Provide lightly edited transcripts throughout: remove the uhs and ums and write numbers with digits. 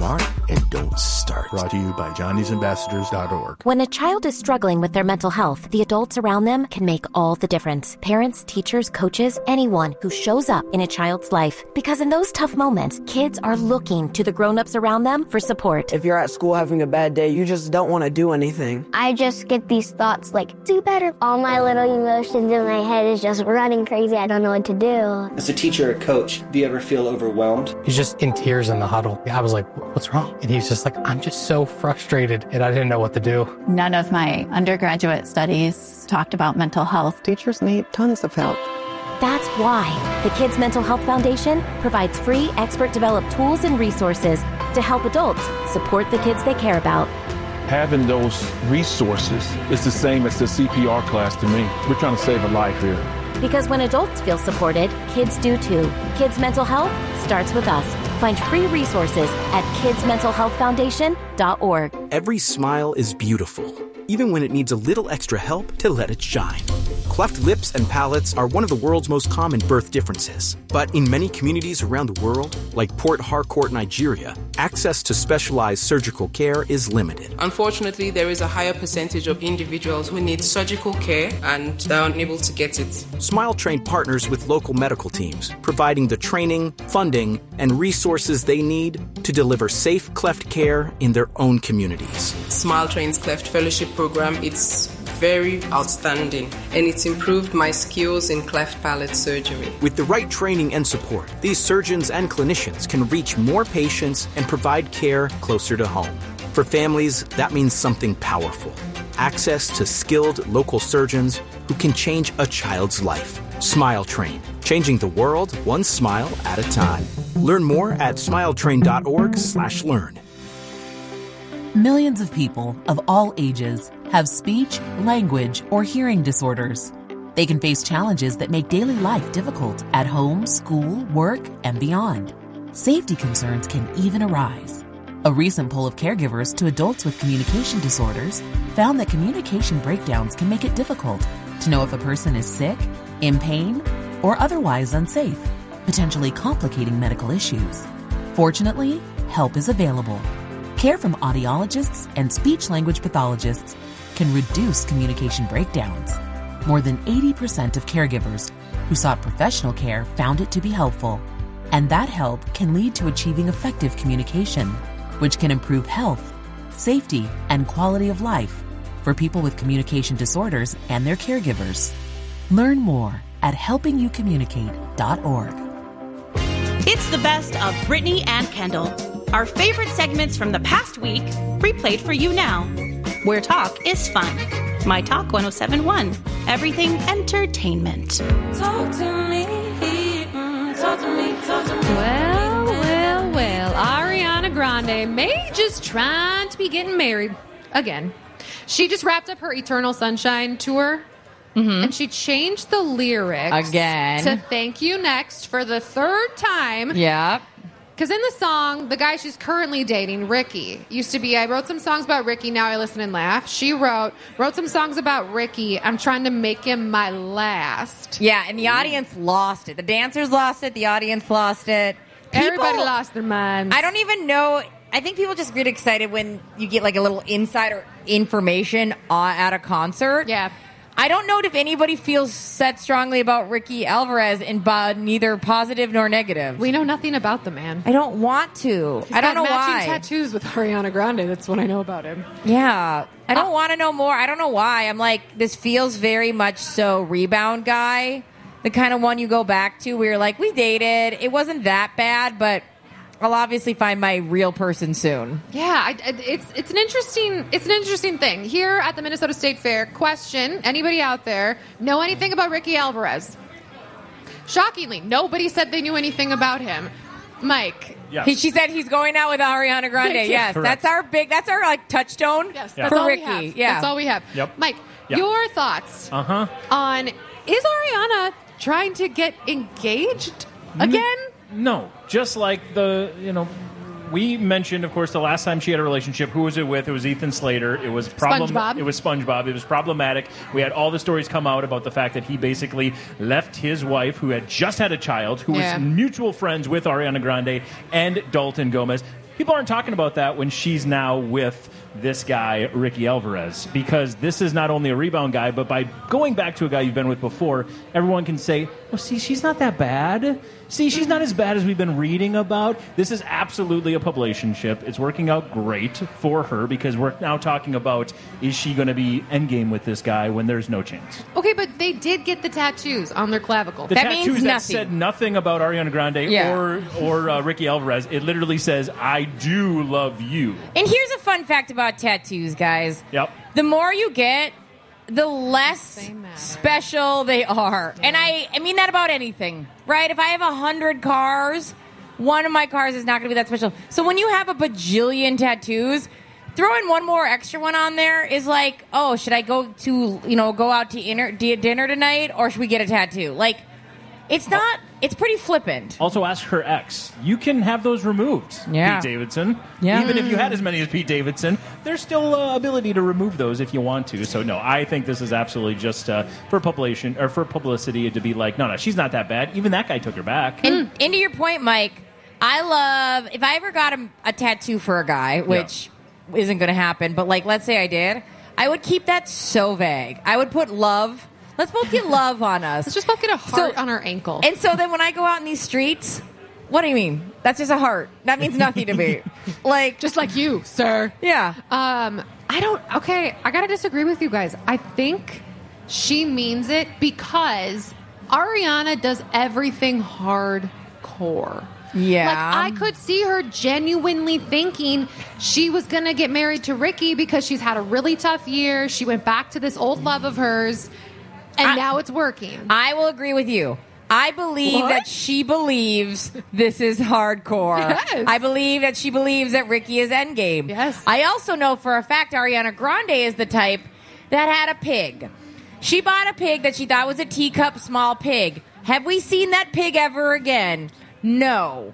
smart and don't start. Brought to you by johnny'sambassadors.org. When a child is struggling with their mental health, the adults around them can make all the difference. Parents, teachers, coaches, anyone who shows up in a child's life. Because in those tough moments, kids are looking to the grown-ups around them for support. If you're at school having a bad day, you just don't want to do anything. I just get these thoughts like, do better. All my little emotions in my head is just running crazy. I don't know what to do. As a teacher or coach, do you ever feel overwhelmed? He's just in tears in the huddle. I was like, what's wrong? And he's just like, I'm just so frustrated, and I didn't know what to do. None of my undergraduate studies talked about mental health. Teachers need tons of help. That's why the Kids Mental Health Foundation provides free expert-developed tools and resources to help adults support the kids they care about. Having those resources is the same as the CPR class to me. We're trying to save a life here. Because when adults feel supported, kids do too. Kids Mental Health starts with us. Find free resources at kidsmentalhealthfoundation.org. Every smile is beautiful, even when it needs a little extra help to let it shine. Cleft lips and palates are one of the world's most common birth differences. But in many communities around the world, like Port Harcourt, Nigeria, access to specialized surgical care is limited. Unfortunately, there is a higher percentage of individuals who need surgical care and they're unable to get it. Smile Train partners with local medical teams, providing the training, funding, and resources they need to deliver safe cleft care in their own communities. Smile Train's Cleft Fellowship Program, it's very outstanding, and it's improved my skills in cleft palate surgery. With the right training and support, these surgeons and clinicians can reach more patients and provide care closer to home. For families, that means something powerful. Access to skilled local surgeons who can change a child's life. Smile Train, changing the world one smile at a time. Learn more at smiletrain.org/learn. Millions of people of all ages have speech, language, or hearing disorders. They can face challenges that make daily life difficult at home, school, work, and beyond. Safety concerns can even arise. A recent poll of caregivers to adults with communication disorders found that communication breakdowns can make it difficult to know if a person is sick, in pain, or otherwise unsafe, potentially complicating medical issues. Fortunately, help is available. Care from audiologists and speech-language pathologists can reduce communication breakdowns. More than 80% of caregivers who sought professional care found it to be helpful. And that help can lead to achieving effective communication, which can improve health, safety, and quality of life for people with communication disorders and their caregivers. Learn more at helpingyoucommunicate.org. It's the best of Brittany and Kendall. Our favorite segments from the past week, replayed for you now. Where talk is fun. My Talk 107.1. Everything entertainment. Talk to me. Talk to me. Talk to me. Well. Ariana Grande may just trying to be getting married again. She just wrapped up her Eternal Sunshine tour. And she changed the lyrics again to Thank You Next for the third time. Yeah. Because in the song, the guy she's currently dating, Ricky, used to be, I wrote some songs about Ricky, now I listen and laugh. She wrote some songs about Ricky, I'm trying to make him my last. Yeah, and the audience lost it. The dancers lost it. The audience lost it. Everybody lost their minds. I don't even know. I think people just get excited when you get like a little insider information at a concert. Yeah. I don't know if anybody feels set strongly about Ricky Alvarez in neither positive nor negative. We know nothing about the man. I don't want to. I don't know why. He's got matching tattoos with Ariana Grande. That's what I know about him. Yeah. I don't want to know more. I don't know why. I'm like, this feels very much so Rebound guy. The kind of one you go back to where you're like, we dated. It wasn't that bad, but I'll obviously find my real person soon. Yeah, it's an interesting thing. Here at the Minnesota State Fair, question, anybody out there know anything about Ricky Alvarez? Shockingly, nobody said they knew anything about him. Mike. Yes. She said he's going out with Ariana Grande. Yes, correct. That's our like touchdown. Yes, for that's all Ricky. we have. Yeah. That's all we have. Yep. Mike, Yep. your thoughts on, is Ariana trying to get engaged again? No, just like we mentioned, of course, the last time she had a relationship. Who was it with? It was Ethan Slater. It was SpongeBob. It was SpongeBob. It was problematic. We had all the stories come out about the fact that he basically left his wife, who had just had a child, who was mutual friends with Ariana Grande and Dalton Gomez. people aren't talking about that when she's now with this guy, Ricky Alvarez, because this is not only a rebound guy, but by going back to a guy you've been with before, everyone can say, oh, see, she's not that bad. See, she's not as bad as we've been reading about. This is absolutely a publicationship. It's working out great for her because we're now talking about, is she going to be endgame with this guy when there's no chance? Okay, but they did get the tattoos on their clavicle. The That tattoos means that nothing. said nothing about Ariana Grande or Ricky Alvarez. It literally says, I do love you. And here's a fun fact about tattoos, guys. Yep. The more you get, the less special they are. And I mean that about anything, right? If I have 100 cars, one of my cars is not going to be that special. So when you have a bajillion tattoos, throwing one more extra one on there is like, oh, should I go out to dinner tonight, or should we get a tattoo? Like, it's not. It's pretty flippant. Also, ask her ex. You can have those removed, Yeah. Pete Davidson. Yeah. Even if you had as many as Pete Davidson, there's still ability to remove those if you want to. So, no, I think this is absolutely just for population or for publicity to be like, no, she's not that bad. Even that guy took her back. And to your point, Mike, I love, if I ever got a tattoo for a guy, which isn't going to happen, but like, let's say I did, I would keep that so vague. I would put love. Let's both get love on us. Let's just both get a heart on our ankle. And so then when I go out in these streets, what do you mean? That's just a heart. That means nothing to me. Like, just like you, sir. Yeah. I gotta disagree with you guys. I think she means it because Ariana does everything hardcore. Yeah. Like, I could see her genuinely thinking she was going to get married to Ricky because she's had a really tough year. She went back to this old love of hers, and now it's working. I will agree with you. I believe that she believes this is hardcore. Yes. I believe that she believes that Ricky is endgame. Yes. I also know for a fact Ariana Grande is the type that had a pig. She bought a pig that she thought was a teacup small pig. Have we seen that pig ever again? No.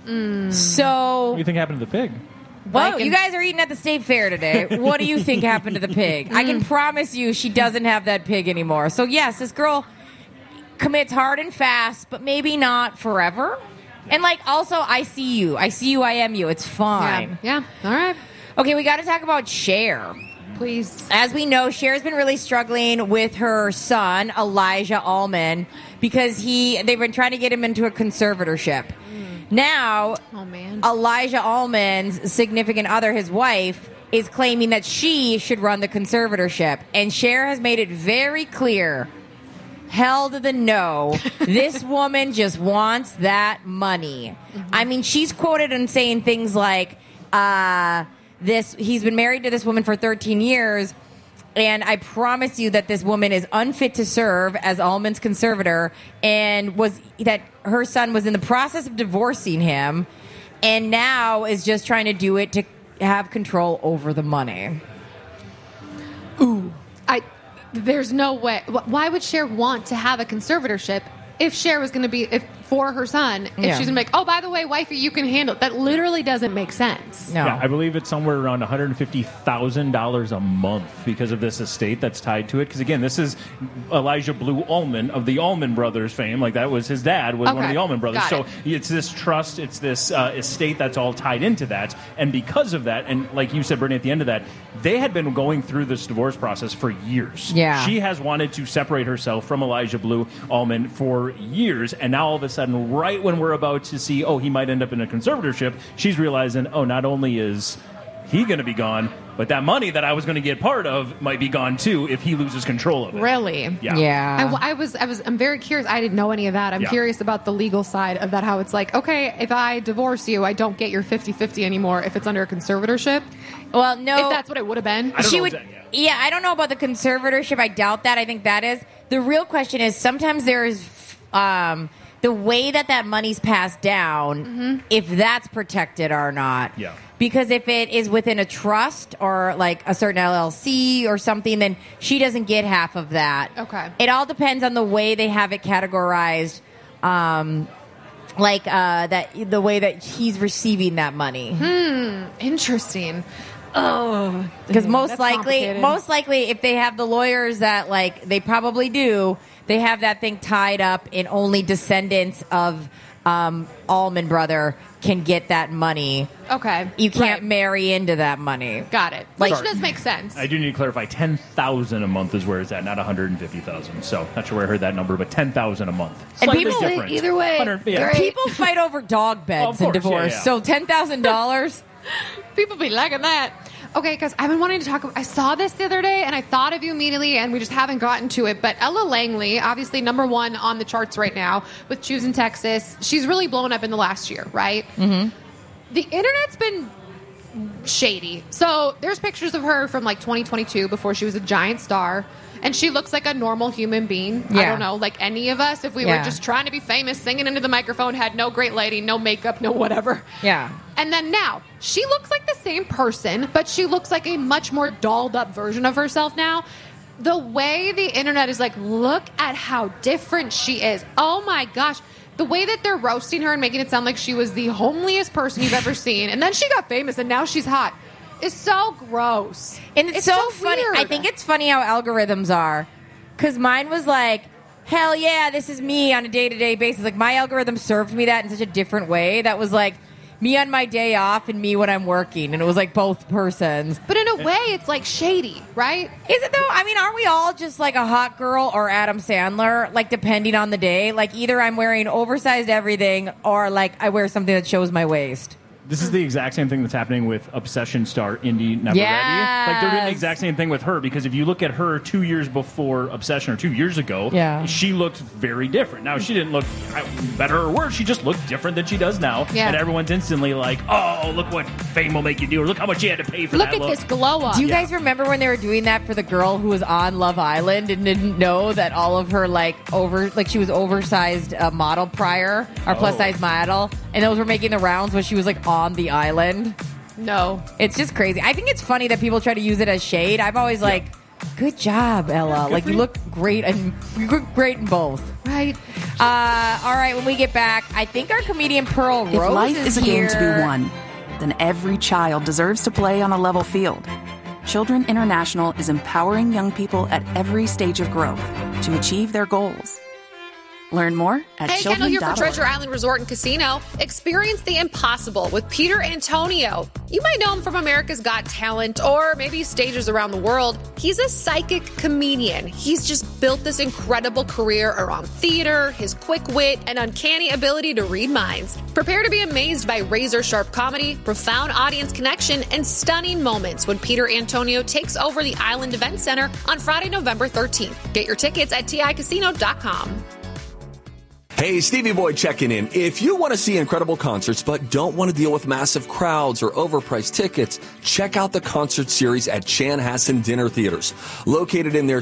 So... What do you think happened to the pig? Well, you guys are eating at the state fair today. What do you think happened to the pig? I can promise you she doesn't have that pig anymore. So, yes, this girl commits hard and fast, but maybe not forever. And, like, also, I see you. I am you. It's fine. Yeah. All right. Okay, we got to talk about Cher. Please. As we know, Cher's been really struggling with her son, Elijah Allman, because they've been trying to get him into a conservatorship. Now, Elijah Allman's significant other, his wife, is claiming that she should run the conservatorship. And Cher has made it very clear, hell to the no, this woman just wants that money. I mean, she's quoted in saying things like, he's been married to this woman for 13 years, and I promise you that this woman is unfit to serve as Allman's conservator, and that her son was in the process of divorcing him, and now is just trying to do it to have control over the money. There's no way. Why would Cher want to have a conservatorship if Cher was going to be for her son? If she's going to be like, oh, by the way, wifey, you can handle it. That literally doesn't make sense. No. Yeah, I believe it's somewhere around $150,000 a month because of this estate that's tied to it. Because, again, this is Elijah Blue Allman of the Allman Brothers fame. Like, that was his dad, was one of the Allman Brothers. So it's this trust, it's this estate that's all tied into that. And because of that, and like you said, Brittany, at the end of that, they had been going through this divorce process for years. Yeah. She has wanted to separate herself from Elijah Blue Allman for years. And now all of a sudden, right when we're about to see, he might end up in a conservatorship, she's realizing, not only is he going to be gone, but that money that I was going to get part of might be gone too if he loses control of it. Really? Yeah. I'm very curious. I didn't know any of that. I'm curious about the legal side of that, how it's like, okay, if I divorce you, I don't get your 50-50 anymore if it's under a conservatorship. Well, no. If that's what it would have been. I don't know about the conservatorship. I doubt that. I think that is. The real question is sometimes there's the way that money's passed down, if that's protected or not. Yeah. Because if it is within a trust or like a certain LLC or something, then she doesn't get half of that. Okay. It all depends on the way they have it categorized, the way that he's receiving that money. Interesting. Oh, because most likely, complicated. if they have the lawyers that they probably do, they have that thing tied up in only descendants of Allman Brother can get that money. Okay. You can't marry into that money. Got it. Like- Which does make sense. I do need to clarify. 10,000 a month is where it's at, not 150,000. So not sure where I heard that number, but 10,000 a month. And Slightly people- different. Either way, 100 yeah. great. People fight over dog beds in course, divorce. yeah. So $10,000. People be liking that. Okay, because I've been wanting to talk. I saw this the other day, and I thought of you immediately, and we just haven't gotten to it. But Ella Langley, obviously number one on the charts right now with Choosing Texas. She's really blown up in the last year, right? Mm-hmm. The internet's been shady. So there's pictures of her from like 2022 before she was a giant star. And she looks like a normal human being. I Yeah. don't know, like any of us, if we were just trying to be famous, singing into the microphone, had no great lighting, no makeup, no whatever. Yeah. And then now, she looks like the same person, but she looks like a much more dolled up version of herself now. The way the internet is like, look at how different she is. Oh my gosh. The way that they're roasting her and making it sound like she was the homeliest person you've ever seen. And then she got famous and now she's hot. It's so gross. And it's so funny. weird. I think it's funny how algorithms are. Because mine was like, hell yeah, this is me on a day-to-day basis. Like, my algorithm served me that in such a different way. That was like me on my day off and me when I'm working. And it was like both persons. But in a way, it's like shady, right? Is it though? I mean, aren't we all just like a hot girl or Adam Sandler? Like, depending on the day. Like, either I'm wearing oversized everything or like I wear something that shows my waist. This is the exact same thing that's happening with Obsession star Indy Never Yes. Ready. Like, they're doing the exact same thing with her, because if you look at her 2 years before Obsession, or 2 years ago, Yeah. she looked very different. Now, she didn't look better or worse. She just looked different than she does now. Yeah. And everyone's instantly like, oh, look what fame will make you do, or look how much you had to pay for Look that at look. this glow up. Do you guys remember when they were doing that for the girl who was on Love Island and didn't know that all of her she was oversized model prior, or plus size model, and those were making the rounds when she was like on the island? No. It's just crazy. I think it's funny that people try to use it as shade. I'm always like, good job, Ella. Like, you look great, and you look great in both. Right. All right, when we get back, I think our comedian Pearl If Rose life is a game to here. be won, then every child deserves to play on a level field. Children International is empowering young people at every stage of growth to achieve their goals. Learn more at Hey, Kendall here for children.org. Treasure Island Resort and Casino. Experience the impossible with Peter Antonio. You might know him from America's Got Talent or maybe stages around the world. He's a psychic comedian. He's just built this incredible career around theater, his quick wit, and uncanny ability to read minds. Prepare to be amazed by razor-sharp comedy, profound audience connection, and stunning moments when Peter Antonio takes over the Island Event Center on Friday, November 13th. Get your tickets at TICasino.com. Hey, Stevie Boy checking in. If you want to see incredible concerts but don't want to deal with massive crowds or overpriced tickets, check out the concert series at Chanhassen Dinner Theaters. Located in their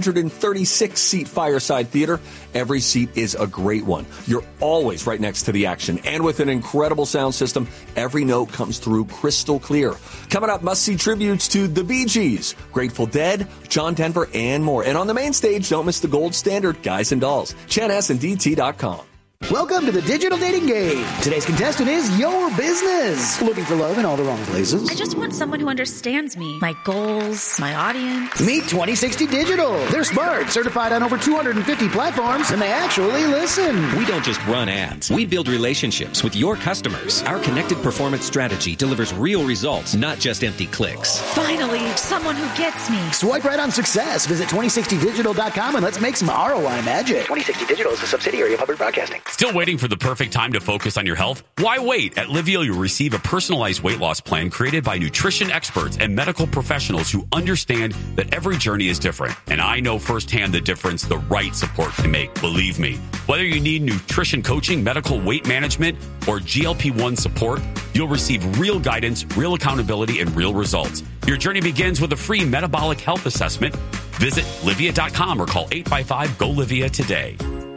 236-seat Fireside Theater, every seat is a great one. You're always right next to the action. And with an incredible sound system, every note comes through crystal clear. Coming up, must-see tributes to the Bee Gees, Grateful Dead, John Denver, and more. And on the main stage, don't miss the gold standard, Guys and Dolls. ChanhassenDT.com. Welcome to the Digital Dating Game. Today's contestant is Your Business. Looking for love in all the wrong places? I just want someone who understands me, my goals, my audience. Meet 2060 Digital. They're smart, certified on over 250 platforms, and they actually listen. We don't just run ads. We build relationships with your customers. Our connected performance strategy delivers real results, not just empty clicks. Finally, someone who gets me. Swipe right on success. Visit 2060digital.com and let's make some ROI magic. 2060 Digital is a subsidiary of Hubbard Broadcasting. Still waiting for the perfect time to focus on your health? Why wait? At Livio, you'll receive a personalized weight loss plan created by nutrition experts and medical professionals who understand that every journey is different. And I know firsthand the difference the right support can make. Believe me. Whether you need nutrition coaching, medical weight management, or GLP-1 support, you'll receive real guidance, real accountability, and real results. Your journey begins with a free metabolic health assessment. Visit Livia.com or call 855-GO-LIVIA today.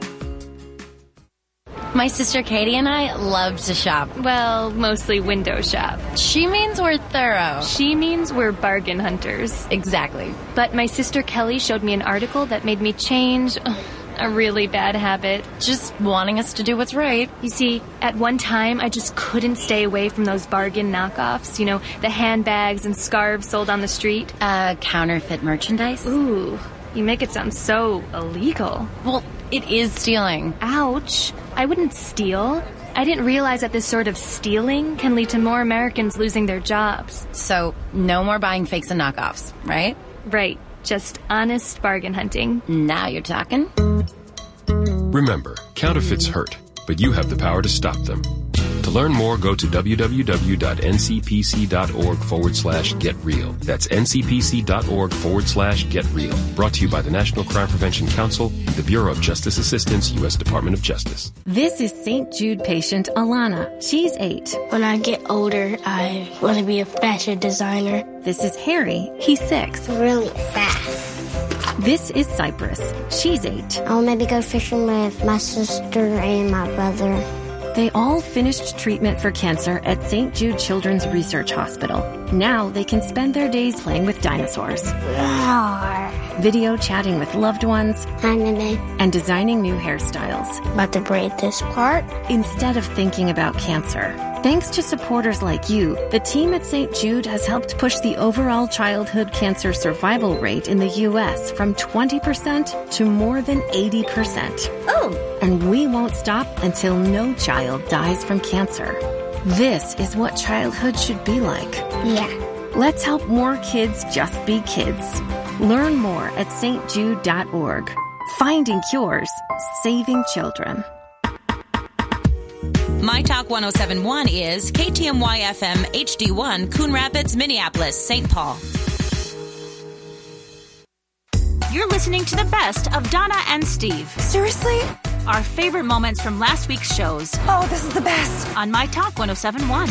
My sister Katie and I love to shop. Well, mostly window shop. She means we're thorough. She means we're bargain hunters. Exactly. But my sister Kelly showed me an article that made me change a really bad habit. Just wanting us to do what's right. You see, at one time, I just couldn't stay away from those bargain knockoffs. You know, the handbags and scarves sold on the street. Counterfeit merchandise? Ooh, you make it sound so illegal. Well, it is stealing. Ouch. I wouldn't steal. I didn't realize that this sort of stealing can lead to more Americans losing their jobs. So, no more buying fakes and knockoffs, right? Right. Just honest bargain hunting. Now you're talking. Remember, counterfeits hurt, but you have the power to stop them. To learn more, go to www.ncpc.org/getreal. That's ncpc.org/getreal. Brought to you by the National Crime Prevention Council, the Bureau of Justice Assistance, U.S. Department of Justice. This is St. Jude patient Alana. She's 8. When I get older, I want to be a fashion designer. This is Harry. He's 6. Really fast. This is Cypress. She's 8. I'll maybe go fishing with my sister and my brother. They all finished treatment for cancer at St. Jude Children's Research Hospital. Now they can spend their days playing with dinosaurs, video chatting with loved ones, and designing new hairstyles. About to braid this part. Instead of thinking about cancer. Thanks to supporters like you, the team at St. Jude has helped push the overall childhood cancer survival rate in the U.S. from 20% to more than 80%. Oh! And we won't stop until no child dies from cancer. This is what childhood should be like. Yeah. Let's help more kids just be kids. Learn more at stjude.org. Finding cures, saving children. My Talk 1071 is KTMY FM HD1, Coon Rapids, Minneapolis, St. Paul. You're listening to the best of Donna and Steve. Seriously? Our favorite moments from last week's shows. Oh, this is the best. On My Talk 1071.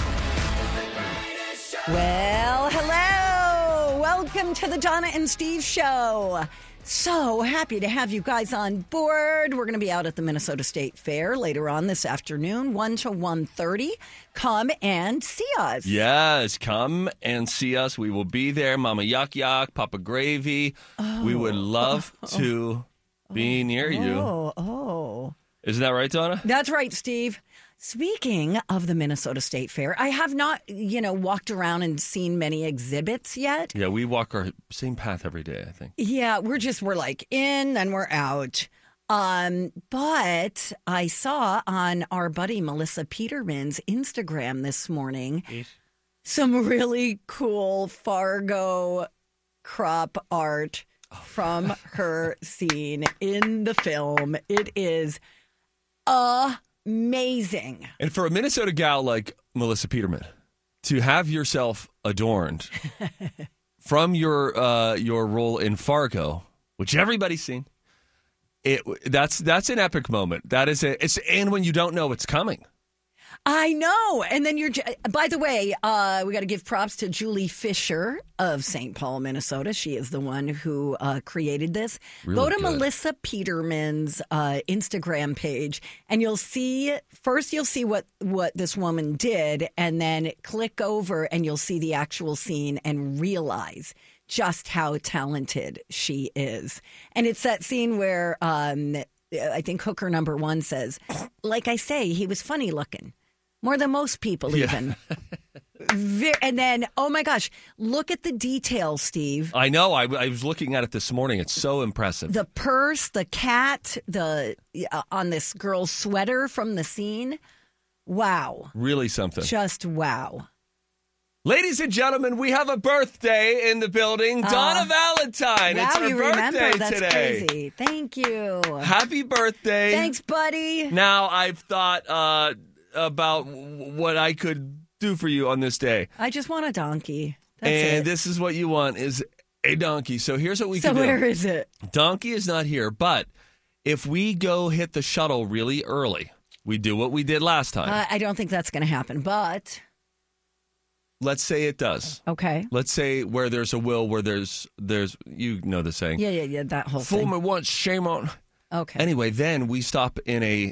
Well, hello. Welcome to the Donna and Steve Show. So happy to have you guys on board. We're going to be out at the Minnesota State Fair later on this afternoon, 1 to 1:30. Come and see us. Yes, come and see us. We will be there. Mama Yuck Yuck, Papa Gravy. We would love to be near you. Isn't that right, Donna? That's right, Steve. Speaking of the Minnesota State Fair, I have not, walked around and seen many exhibits yet. Yeah, we walk our same path every day, I think. Yeah, we're like in and we're out. But I saw on our buddy Melissa Peterman's Instagram this morning some really cool Fargo crop art from her scene in the film. It is amazing. And for a Minnesota gal like Melissa Peterman, to have yourself adorned from your role in Fargo, which everybody's seen, that's an epic moment. That is and when you don't know it's coming. I know. And then by the way, we got to give props to Julie Fisher of St. Paul, Minnesota. She is the one who created this. Really Go to good. Melissa Peterman's Instagram page and you'll see what this woman did, and then click over and you'll see the actual scene and realize just how talented she is. And it's that scene where I think hooker number 1 says, like I say, he was funny looking. More than most people, even. And then, oh my gosh, look at the details, Steve. I know. I was looking at it this morning. It's so impressive. The purse, the cat, on this girl's sweater from the scene. Wow. Really something. Just wow. Ladies and gentlemen, we have a birthday in the building. Donna Valentine. Wow, it's her you birthday remember. That's today. Crazy. Thank you. Happy birthday. Thanks, buddy. Now, I've thought about what I could do for you on this day. I just want a donkey. That's and it. this is what you want, is a donkey. So here's what we can do. So where is it? Donkey is not here, but if we go hit the shuttle really early, we do what we did last time. I don't think that's going to happen, but... Let's say it does. Okay. Let's say where there's a will, where there's you know the saying. Yeah, that whole thing. Fool me once, shame on. Okay. Anyway, then we stop in a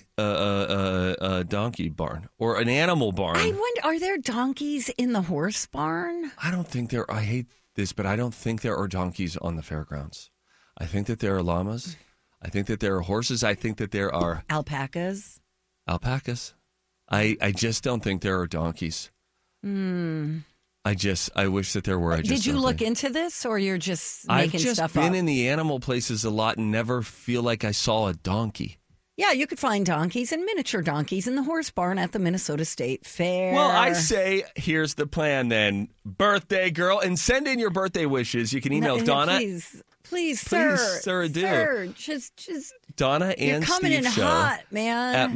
donkey barn or an animal barn. I wonder, are there donkeys in the horse barn? I don't think there. I hate this, but I don't think there are donkeys on the fairgrounds. I think that there are llamas. I think that there are horses. I think that there are alpacas. I just don't think there are donkeys. I wish that there were. Did you look into this, or you're just making stuff up? I've just been in the animal places a lot and never feel like I saw a donkey. Yeah, you could find donkeys and miniature donkeys in the horse barn at the Minnesota State Fair. Well, I say here's the plan then. Birthday girl, and send in your birthday wishes. You can email Donna. Please, sir. Sir, do. Sir, just Donna and you're coming Steve in show hot, man. at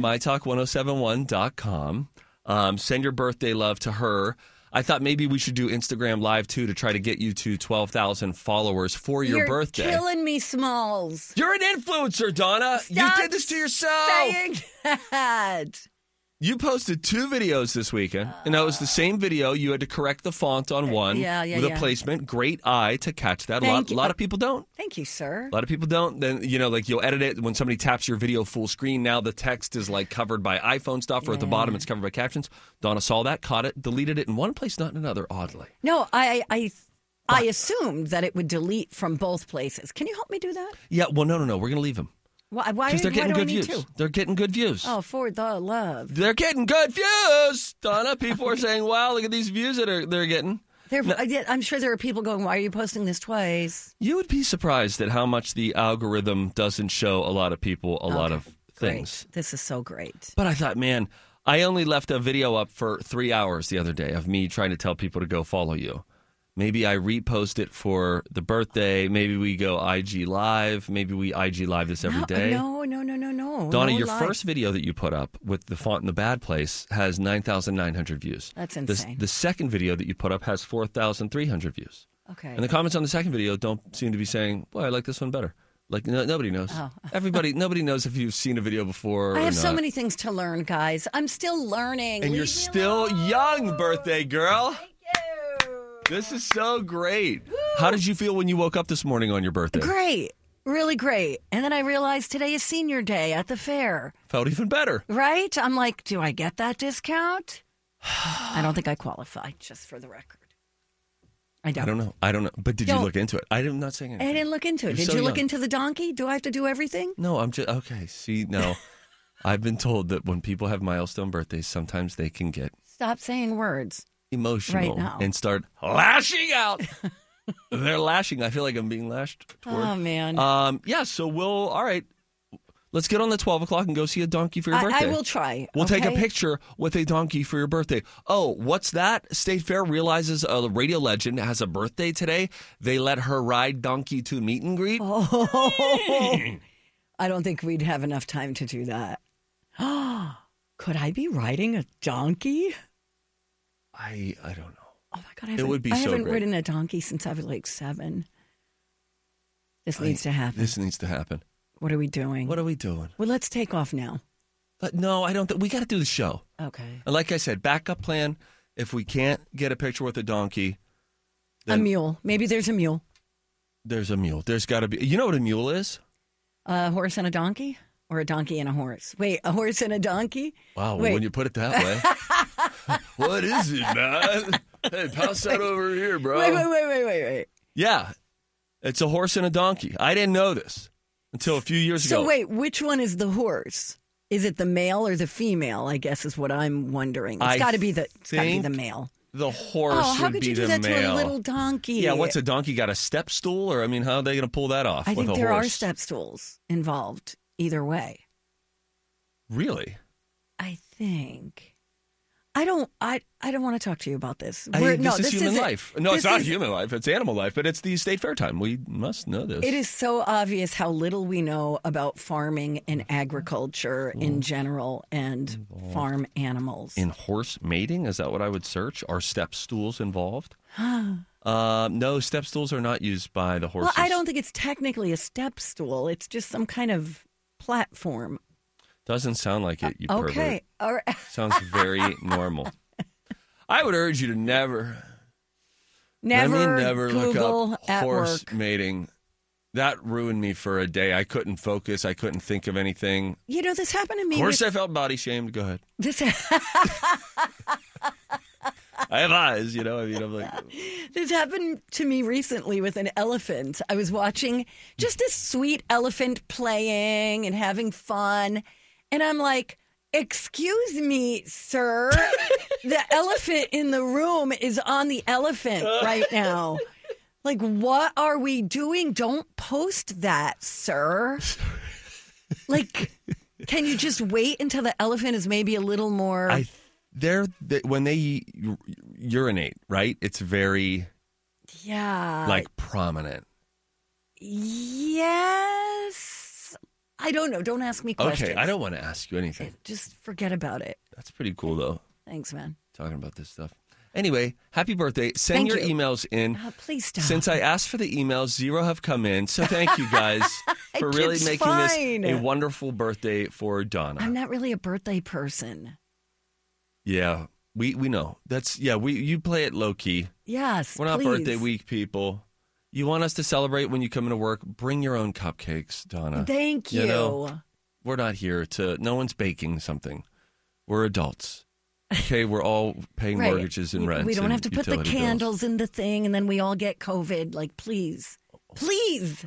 mytalk1071.com. Send your birthday love to her. I thought maybe we should do Instagram Live, too, to try to get you to 12,000 followers for your birthday. You're killing me, Smalls. You're an influencer, Donna. Stop you did this to yourself. saying that. You posted 2 videos this weekend, and that was the same video. You had to correct the font on one with a placement. Great eye to catch that. A lot of people don't. Thank you, sir. A lot of people don't. Then, you'll edit it. When somebody taps your video full screen, now the text is covered by iPhone stuff, or at the bottom it's covered by captions. Donna saw that, caught it, deleted it in one place, not in another, oddly. No, I assumed that it would delete from both places. Can you help me do that? Yeah, well, no. We're going to leave them. Why? Because they're getting why do good I need views. to? They're getting good views. Oh, for the love. They're getting good views, Donna. People are saying, wow, look at these views that they're getting. I'm sure there are people going, why are you posting this twice? You would be surprised at how much the algorithm doesn't show a lot of people a lot of things. Great. This is so great. But I thought, man, I only left a video up for 3 hours the other day of me trying to tell people to go follow you. Maybe I repost it for the birthday. Maybe we go IG Live. Maybe we IG Live this every day. No. Donna, no your live. First video that you put up with the font in the bad place has 9,900 views. That's insane. The second video that you put up has 4,300 views. Okay. And the comments on the second video don't seem to be saying, well, I like this one better. Nobody knows. Oh. Nobody knows if you've seen a video before or I have not. so many things to learn, guys. I'm still learning. And you're still young, birthday girl. This is so great. How did you feel when you woke up this morning on your birthday? Great. Really great. And then I realized today is senior day at the fair. Felt even better. Right? I'm like, do I get that discount? I don't think I qualify, just for the record. I don't know. But did you look into it? I'm not saying anything. I didn't look into it. Did you look into the donkey? Do I have to do everything? No, I'm just, okay. See, no. I've been told that when people have milestone birthdays, sometimes they can get Stop saying words. Emotional right now. And start lashing out. They're lashing. I feel like I'm being lashed toward. Oh, man. Yeah, so all right. Let's get on the 12 o'clock and go see a donkey for your birthday. I will try. We'll take a picture with a donkey for your birthday. Oh, what's that? State Fair realizes a radio legend has a birthday today. They let her ride donkey to meet and greet. Oh, I don't think we'd have enough time to do that. Could I be riding a donkey? I don't know. Oh, my God. It would be I so haven't great. ridden a donkey since I was 7. This needs to happen. This needs to happen. What are we doing? What are we doing? Well, let's take off now. But no, I don't. We got to do the show. Okay. And like I said, backup plan. If we can't get a picture with a donkey, A mule. Maybe there's a mule. There's a mule. There's got to be. You know what a mule is? A horse and a donkey? Or a donkey and a horse? Wait, a horse and a donkey? Wow, Wait. when you put it that way. What is it, man? Hey, pass that over here, bro. Wait. Yeah, it's a horse and a donkey. I didn't know this until a few years ago. So wait, which one is the horse? Is it the male or the female? I guess is what I'm wondering. It's got to be the male. The horse how would could be you do the that male. to a little donkey? Yeah, what's a donkey got? A step stool? Or, I mean, how are they going to pull that off I with think a there horse? are step stools involved either way. Really? I think. I don't want to talk to you about this. This is human life. No, it's this not is- human life. It's animal life, but it's the state fair time. We must know this. It is so obvious how little we know about farming and agriculture in general and farm animals. In horse mating? Is that what I would search? Are step stools involved? No, step stools are not used by the horses. Well, I don't think it's technically a step stool. It's just some kind of platform. Doesn't sound like it, you Okay. pervert. All right. Sounds very normal. I would urge you to never Never look Google up at horse work. mating. That ruined me for a day. I couldn't focus. I couldn't think of anything. You know, this happened to me. Of course, with- I felt body shamed. Go ahead. This I have eyes, you know. I mean, I'm like, This happened to me recently with an elephant. I was watching just a sweet elephant playing and having fun. And I'm like, excuse me, sir. The elephant in the room is on the elephant right now. Like, what are we doing? Don't post that, sir. Like, Can you just wait until the elephant is maybe a little more? When they urinate, right? It's very prominent. Yes. I don't know. Don't ask me questions. Okay, I don't want to ask you anything. Just forget about it. That's pretty cool, though. Thanks, man. Talking about this stuff. Anyway, happy birthday. Send your emails in. Please stop. Since I asked for the emails, 0 have come in. So thank you guys for really making this a wonderful birthday for Donna. I'm not really a birthday person. Yeah, we know. You play it low key. Yes, we're not please. birthday week people. You want us to celebrate when you come into work, bring your own cupcakes, Donna. Thank you. You know, we're not here no one's baking something. We're adults. Okay, we're all paying mortgages and rents. We don't have to put the bills. candles in the thing and then we all get COVID. Like, please. Please.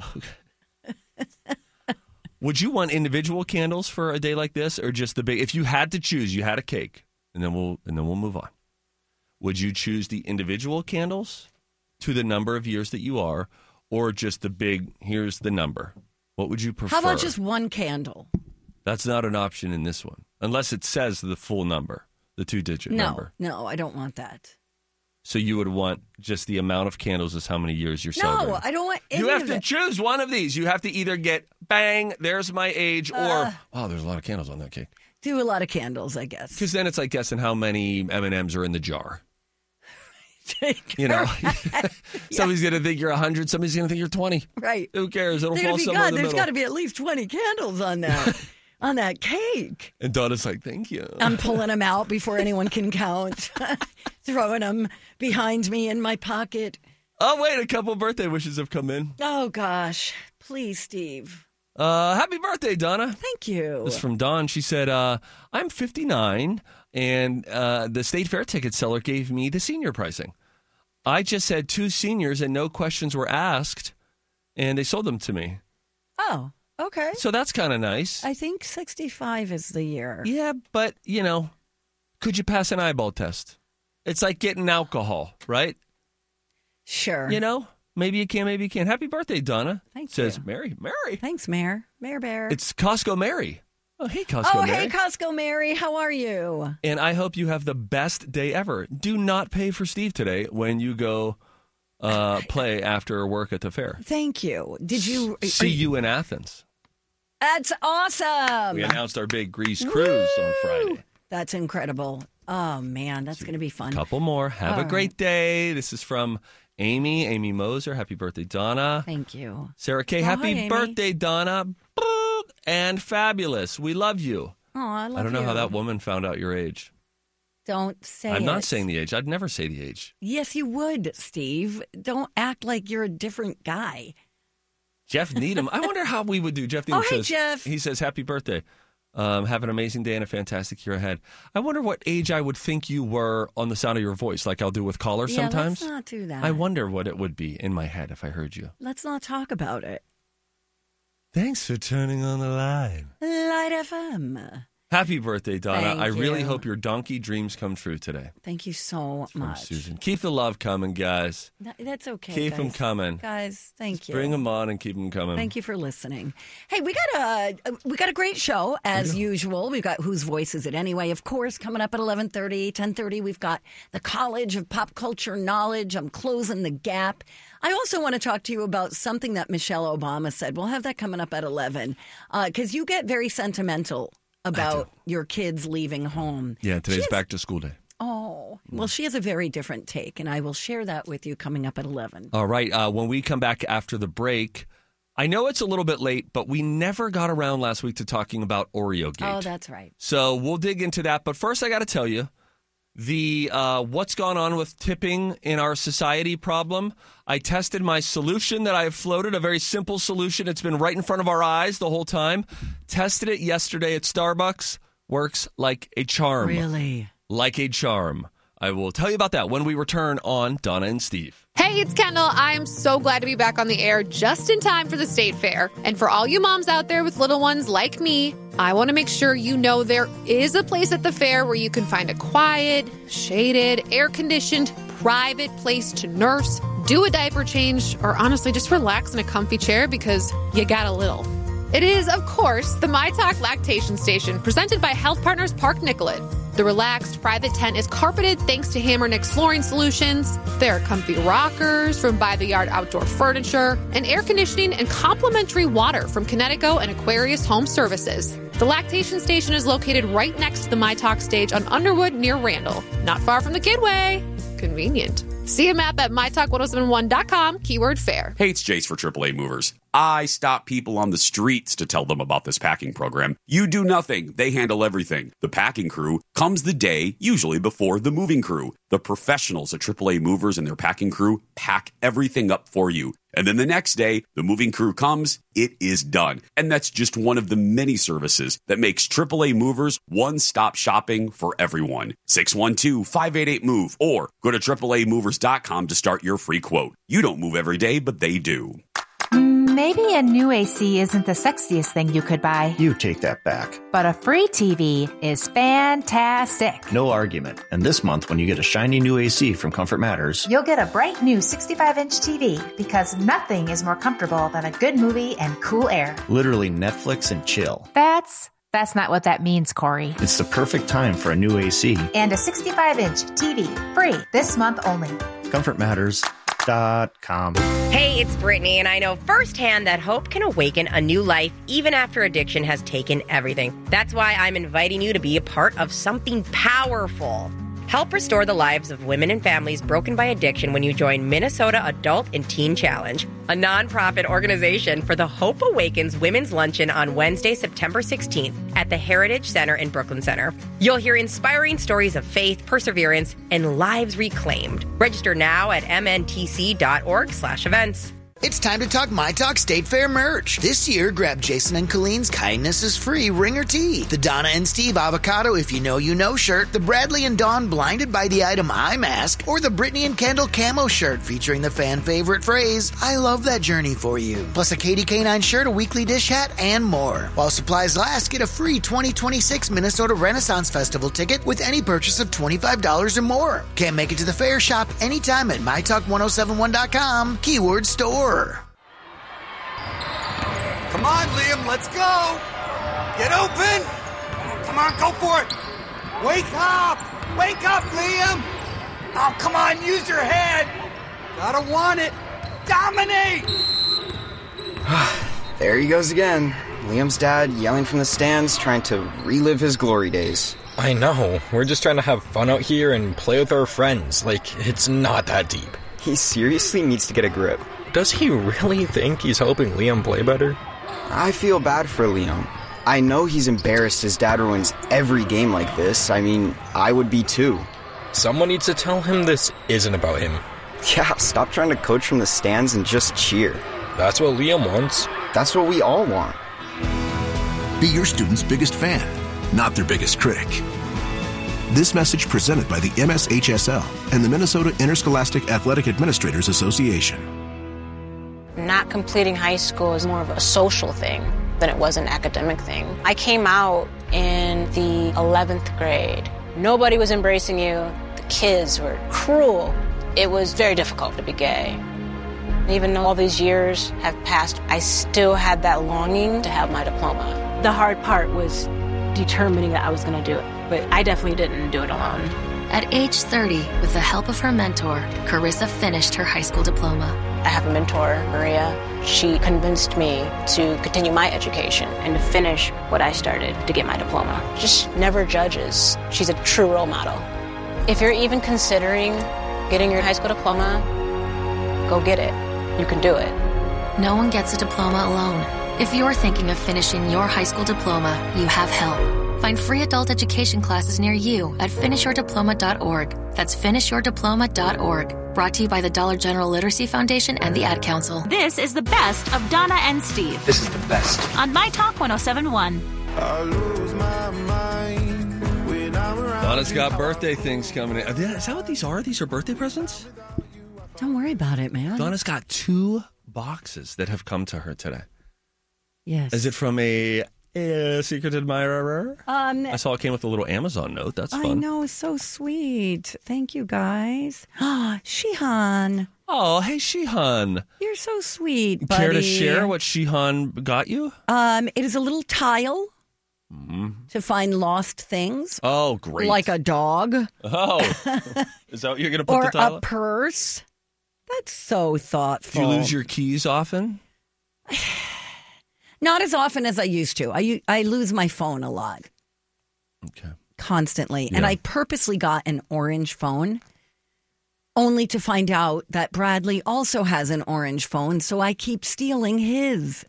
Would you want individual candles for a day like this or just the big? If you had to choose, you had a cake, and then we'll move on. Would you choose the individual candles to the number of years that you are, or just the big, here's the number? What would you prefer? How about just one candle? That's not an option in this one, unless it says the full number, the 2-digit number. No, I don't want that. So you would want just the amount of candles is how many years you're celebrating? No, I don't want any You have of to it. choose one of these. You have to either get, bang, there's my age, or, wow, there's a lot of candles on that cake. Do a lot of candles, I guess. Because then it's like guessing how many M&Ms are in the jar. You know, somebody's going to think you're 100, somebody's going to think you're 20. Right. Who cares? It'll They're fall gonna be somewhere in God, the there's middle. got to be at least 20 candles on that on that cake. And Donna's like, thank you. I'm pulling them out before anyone can count, throwing them behind me in my pocket. Oh, wait, a couple birthday wishes have come in. Oh, gosh. Please, Steve. Happy birthday, Donna. Thank you. This is from Dawn. She said, I'm 59, and the State Fair ticket seller gave me the senior pricing. I just had 2 seniors, and no questions were asked, and they sold them to me. Oh, okay. So that's kind of nice. I think 65 is the year. Yeah, but, you know, could you pass an eyeball test? It's like getting alcohol, right? Sure. You know, maybe you can, maybe you can't. Happy birthday, Donna. Thank Says you. Mary. Thanks, Mayor. Mayor Bear. It's Costco Mary. Oh, hey, Costco Mary. Hey, Costco Mary. How are you? And I hope you have the best day ever. Do not pay for Steve today when you go play after work at the fair. Thank you. Did you see you in Athens? That's awesome. We announced our big Greece cruise on Friday. That's incredible. Oh, man, that's going to be fun. Couple more. Have a great day. This is from Amy Moser. Happy birthday, Donna. Thank you. Sarah K. Happy birthday, Donna. And fabulous. We love you. Oh, I love you. I don't know how that woman found out your age. Don't say I'm it. not saying the age. I'd never say the age. Yes, you would, Steve. Don't act like you're a different guy. Jeff Needham. I wonder how we would do. Jeff Needham hey, says, Jeff. He says, happy birthday. Have an amazing day and a fantastic year ahead. I wonder what age I would think you were on the sound of your voice, like I'll do with callers sometimes. Let's not do that. I wonder what it would be in my head if I heard you. Let's not talk about it. Thanks for turning on the line. Light FM. Happy birthday, Donna. Thank I really you. hope your donkey dreams come true today. Thank you so much. Susan. Keep the love coming, guys. That's okay. Keep guys. them coming. Guys, thank you. Bring them on and keep them coming. Thank you for listening. Hey, we got a great show as usual. We've got Whose Voice Is It Anyway? Of course, coming up at 11:30, 10:30. We've got the College of Pop Culture Knowledge. I'm closing the gap. I also want to talk to you about something that Michelle Obama said. We'll have that coming up at 11 because you get very sentimental about your kids leaving home. Yeah, today's back to school day. Oh, well, she has a very different take, and I will share that with you coming up at 11. All right. When we come back after the break, I know it's a little bit late, but we never got around last week to talking about OreoGate. Oh, that's right. So we'll dig into that. But first, I got to tell you, the what's gone on with tipping in our society problem. I tested my solution that I have floated, a very simple solution. It's been right in front of our eyes the whole time. Tested it yesterday at Starbucks. Works like a charm. Really? Like a charm. I will tell you about that when we return on Donna and Steve. Hey, it's Kendall. I'm so glad to be back on the air just in time for the State Fair. And for all you moms out there with little ones like me, I want to make sure you know there is a place at the fair where you can find a quiet, shaded, air-conditioned, private place to nurse, do a diaper change, or honestly just relax in a comfy chair because you got a little. It is, of course, the My Talk Lactation Station, presented by Health Partners Park Nicollet. The relaxed private tent is carpeted thanks to Hammer Nick's Flooring Solutions. There are comfy rockers from By the Yard Outdoor Furniture, and air conditioning and complimentary water from Connecticut and Aquarius Home Services. The Lactation Station is located right next to the My Talk stage on Underwood near Randall. Not far from the Kidway. Convenient. See a map at mytalk1071.com, keyword fair. Hey, it's Jace for AAA Movers. I stop people on the streets to tell them about this packing program. You do nothing. They handle everything. The packing crew comes the day, usually before the moving crew. The professionals at AAA Movers and their packing crew pack everything up for you. And then the next day, the moving crew comes, it is done. And that's just one of the many services that makes AAA Movers one-stop shopping for everyone. 612-588-MOVE or go to AAAmovers.com to start your free quote. You don't move every day, but they do. Maybe a new AC isn't the sexiest thing you could buy. You take that back. But a free TV is fantastic. No argument. And this month, when you get a shiny new AC from Comfort Matters, You'll get a bright new 65-inch TV because nothing is more comfortable than a good movie and cool air. literally Netflix and chill. That's not what that means, Corey. It's the perfect time for a new AC. And a 65-inch TV, free this month only. ComfortMatters.com. Hey, it's Brittany, and I know firsthand that hope can awaken a new life even after addiction has taken everything. That's why I'm inviting you to be a part of something powerful. Help restore the lives of women and families broken by addiction when you join Minnesota Adult and Teen Challenge, a nonprofit organization for the Hope Awakens Women's Luncheon on Wednesday, September 16th at the Heritage Center in Brooklyn Center. You'll hear inspiring stories of faith, perseverance, and lives reclaimed. Register now at mntc.org/events. It's time to talk My Talk State Fair merch. This year, grab Jason and Colleen's Kindness is Free Ringer Tee, the Donna and Steve Avocado If You Know You Know shirt, the Bradley and Dawn Blinded by the Item Eye Mask, or the Brittany and Kendall Camo shirt featuring the fan favorite phrase, I love that journey for you. Plus a Katie K9 shirt, a weekly dish hat, and more. While supplies last, get a free 2026 Minnesota Renaissance Festival ticket with any purchase of $25 or more. Can't make it to the fair? Shop anytime at mytalk1071.com, keyword store. Come on, Liam, let's go. Get open. Come on, go for it. Wake up. Wake up, Liam. Oh, come on, use your head. Gotta want it. Dominate. There he goes again. Liam's dad yelling from the stands, trying to relive his glory days. I know. We're just trying to have fun out here and play with our friends. Like, it's not that deep. He seriously needs to get a grip. Does he really think he's helping Liam play better? I feel bad for Liam. I know he's embarrassed his dad ruins every game like this. I mean, I would be too. Someone needs to tell him this isn't about him. Yeah, stop trying to coach from the stands and just cheer. That's what Liam wants. That's what we all want. Be your student's biggest fan, not their biggest critic. This message presented by the MSHSL and the Minnesota Interscholastic Athletic Administrators Association. Not completing high school is more of a social thing than it was an academic thing. I came out in the 11th grade. Nobody was embracing you. The kids were cruel. It was very difficult to be gay. Even though all these years have passed, I still had that longing to have my diploma. The hard part was determining that I was going to do it, but I definitely didn't do it alone. At age 30, with the help of her mentor, Carissa finished her high school diploma. I have a mentor, Maria. She convinced me to continue my education and to finish what I started to get my diploma. Just never judges. She's a true role model. If you're even considering getting your high school diploma, go get it. You can do it. No one gets a diploma alone. If you're thinking of finishing your high school diploma, you have help. Find free adult education classes near you at finishyourdiploma.org. That's finishyourdiploma.org. Brought to you by the Dollar General Literacy Foundation and the Ad Council. This is the best of Donna and Steve. This is the best. On My Talk 1071. Donna's got birthday things coming in. Is that what these are? These are birthday presents? Don't worry about it, man. Donna's got 2 boxes that have come to her today. Yes. Is it from a Secret admirer. I saw it came with a little Amazon note. That's fun. I know, so sweet. Thank you, guys. Shihan. Oh, hey, Shihan. You're so sweet, buddy. Care to share what Shihan got you? It is a little tile to find lost things. Oh, great. Like a dog. Oh. Is that what you're going to put or the tile? Or a purse. That's so thoughtful. Do you lose your keys often? Not as often as I used to. I lose my phone a lot. Okay. Constantly. Yeah. And I purposely got an orange phone only to find out that Bradley also has an orange phone, so I keep stealing his.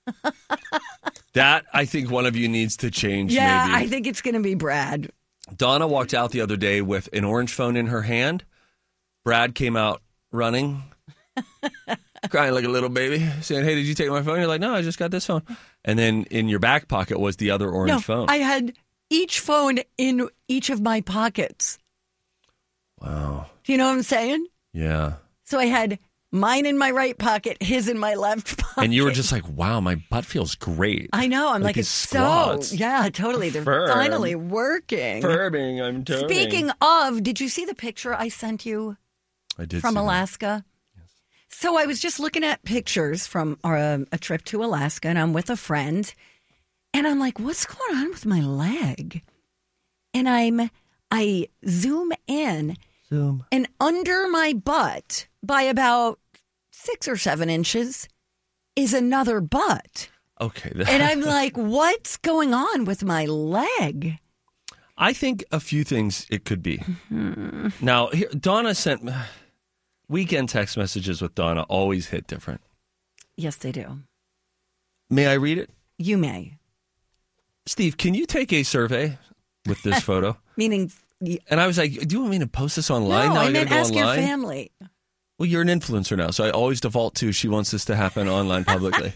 That, I think one of you needs to change, yeah, maybe. I think it's going to be Brad. Donna walked out the other day with an orange phone in her hand. Brad came out running, crying like a little baby, saying, hey, did you take my phone? You're like, no, I just got this phone. And then in your back pocket was the other orange phone. I had each phone in each of my pockets. Wow. Do you know what I'm saying? Yeah. So I had mine in my right pocket, his in my left pocket. And you were just like, wow, my butt feels great. I know. I'm like it's squats. so, yeah, totally. They're finally working. Firming, I'm turning. Speaking of, did you see the picture I sent you? I did. From Alaska? Yes. So I was just looking at pictures from a trip to Alaska, and I'm with a friend, and I'm like, what's going on with my leg? And I zoom in. And under my butt, by about 6 or 7 inches, is another butt. Okay. And I'm like, what's going on with my leg? I think a few things it could be. Mm-hmm. Now, here, Donna sent weekend text messages with Donna always hit different. Yes, they do. May I read it? You may. Steve, can you take a survey with this photo? Meaning... And I was like, do you want me to post this online? No, now I meant ask online? your family. Well, you're an influencer now, so I always default to she wants this to happen online publicly.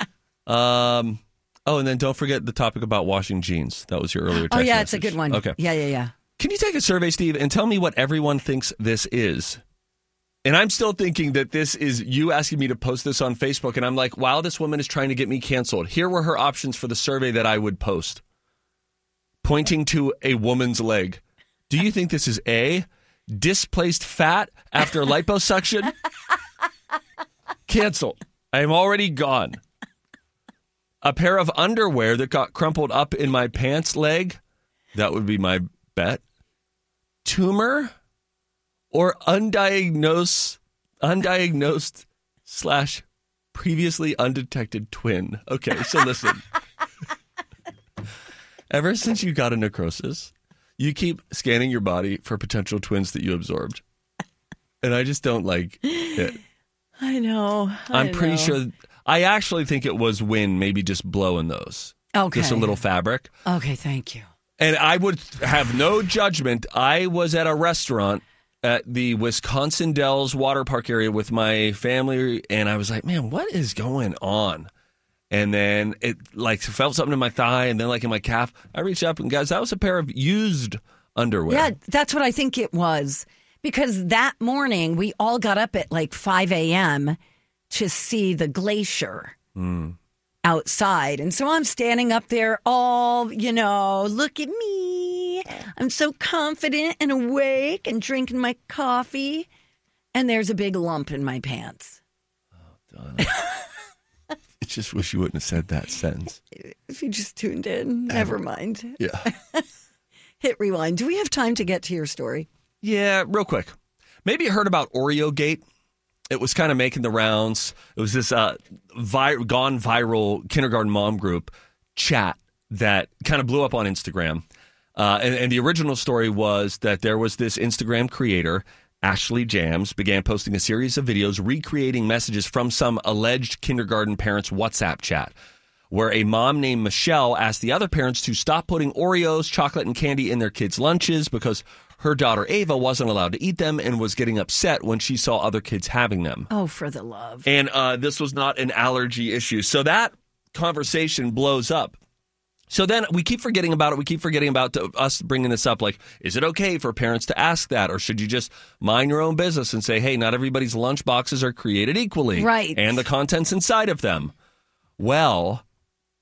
And then don't forget the topic about washing jeans. That was your earlier text yeah, message. it's a good one. Okay. Yeah. Can you take a survey, Steve, and tell me what everyone thinks this is? And I'm still thinking that this is you asking me to post this on Facebook, and I'm like, wow, this woman is trying to get me canceled. Here were her options for the survey that I would post. Pointing to a woman's leg. Do you think this is A, displaced fat after liposuction? Canceled. I am already gone. A pair of underwear that got crumpled up in my pants leg? That would be my bet. Tumor? Or undiagnosed / previously undetected twin? Okay, so listen. Ever since you got a necrosis, you keep scanning your body for potential twins that you absorbed. And I just don't like it. I know. I'm pretty sure. I actually think it was wind maybe just blowing those. Okay. Just a little fabric. Okay, thank you. And I would have no judgment. I was at a restaurant at the Wisconsin Dells water park area with my family. And I was like, man, what is going on? And then it felt something in my thigh and then in my calf. I reached up and guys, that was a pair of used underwear. Yeah, that's what I think it was. Because that morning we all got up at 5 a.m. to see the glacier outside. And so I'm standing up there all, look at me. I'm so confident and awake and drinking my coffee. And there's a big lump in my pants. Oh, Donna. I just wish you wouldn't have said that sentence. If you just tuned in, never mind. Yeah. Hit rewind. Do we have time to get to your story? Yeah, real quick. Maybe you heard about Oreo Gate. It was kind of making the rounds. It was this gone viral kindergarten mom group chat that kind of blew up on Instagram. And the original story was that there was this Instagram creator, Ashley Jams, began posting a series of videos recreating messages from some alleged kindergarten parents' WhatsApp chat, where a mom named Michelle asked the other parents to stop putting Oreos, chocolate, and candy in their kids' lunches because her daughter Ava wasn't allowed to eat them and was getting upset when she saw other kids having them. Oh, for the love. And this was not an allergy issue. So that conversation blows up. So then we keep forgetting about it. We keep forgetting about us bringing this up. Is it okay for parents to ask that? Or should you just mind your own business and say, hey, not everybody's lunch boxes are created equally. Right. And the contents inside of them. Well,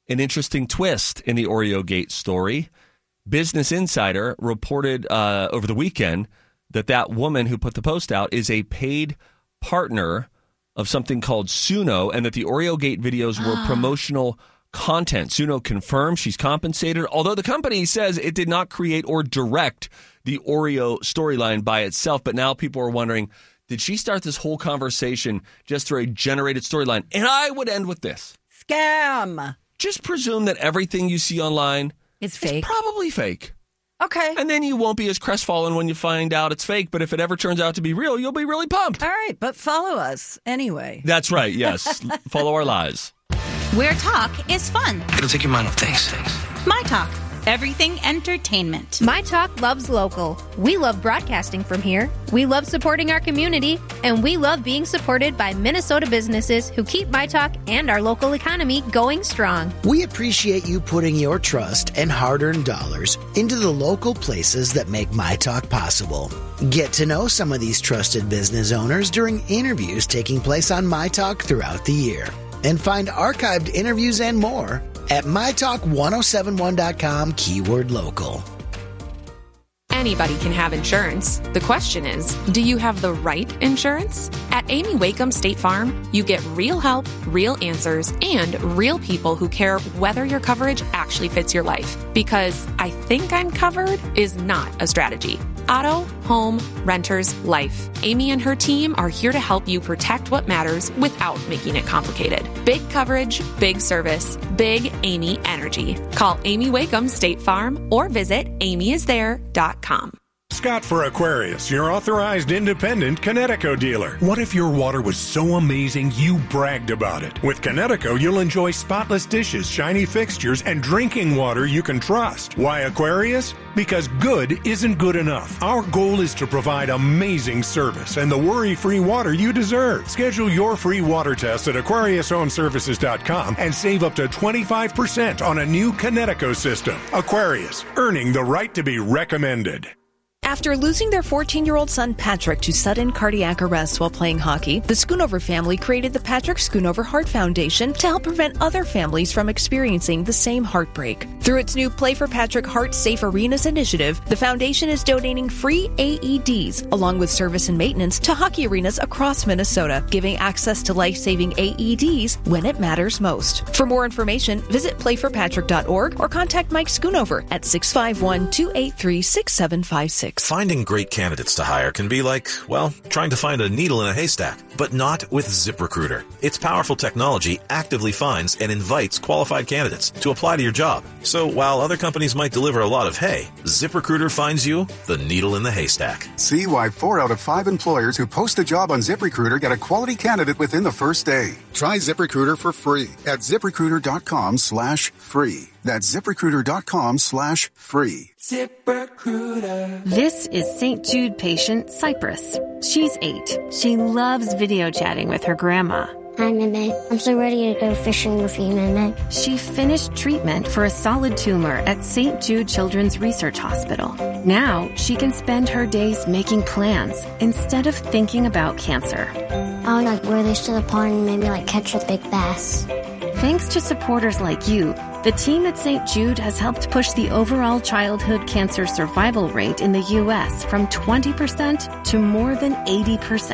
an interesting twist in the Oreo Gate story. Business Insider reported over the weekend that woman who put the post out is a paid partner of something called Suno, and that the Oreo Gate videos were promotional content. Suno confirmed she's compensated, although the company says it did not create or direct the Oreo storyline by itself. But now people are wondering, did she start this whole conversation just through a generated storyline? And I would end with this. Scam. Just presume that everything you see online is fake. It's probably fake. Okay. And then you won't be as crestfallen when you find out it's fake. But if it ever turns out to be real, you'll be really pumped. All right. But follow us anyway. That's right. Yes. Follow our lies. Where talk is fun. It'll take your mind off things. My Talk. Everything entertainment. My Talk loves local. We love broadcasting from here. We love supporting our community. And we love being supported by Minnesota businesses who keep My Talk and our local economy going strong. We appreciate you putting your trust and hard-earned dollars into the local places that make My Talk possible. Get to know some of these trusted business owners during interviews taking place on My Talk throughout the year. And find archived interviews and more at mytalk1071.com keyword local. Anybody can have insurance. The question is, do you have the right insurance? At Amy Wakeham State Farm, you get real help, real answers, and real people who care whether your coverage actually fits your life. Because I think I'm covered is not a strategy. Auto, home, renters, life. Amy and her team are here to help you protect what matters without making it complicated. Big coverage, big service, big Amy energy. Call Amy Wakeham State Farm or visit amyisthere.com. Scott for Aquarius, your authorized independent Connecticut dealer. What if your water was so amazing you bragged about it? With Connecticut, you'll enjoy spotless dishes, shiny fixtures, and drinking water you can trust. Why Aquarius? Because good isn't good enough. Our goal is to provide amazing service and the worry-free water you deserve. Schedule your free water test at AquariusHomeservices.com and save up to 25% on a new Connecticut system. Aquarius, earning the right to be recommended. After losing their 14-year-old son Patrick to sudden cardiac arrest while playing hockey, the Schoonover family created the Patrick Schoonover Heart Foundation to help prevent other families from experiencing the same heartbreak. Through its new Play for Patrick Heart Safe Arenas initiative, the foundation is donating free AEDs along with service and maintenance to hockey arenas across Minnesota, giving access to life-saving AEDs when it matters most. For more information, visit playforpatrick.org or contact Mike Schoonover at 651-283-6756. Finding great candidates to hire can be like, well, trying to find a needle in a haystack, but not with ZipRecruiter. Its powerful technology actively finds and invites qualified candidates to apply to your job. So while other companies might deliver a lot of hay, ZipRecruiter finds you the needle in the haystack. See why 4 out of 5 employers who post a job on ZipRecruiter get a quality candidate within the first day. Try ZipRecruiter for free at ZipRecruiter.com/free. That's ZipRecruiter.com/free. ZipRecruiter. This is St. Jude patient Cypress. She's 8. She loves video chatting with her grandma. Hi, Meme. I'm so ready to go fishing with you, Meme. She finished treatment for a solid tumor at St. Jude Children's Research Hospital. Now she can spend her days making plans instead of thinking about cancer. I would wear this to the pond and maybe catch a big bass. Thanks to supporters like you, the team at St. Jude has helped push the overall childhood cancer survival rate in the U.S. from 20% to more than 80%.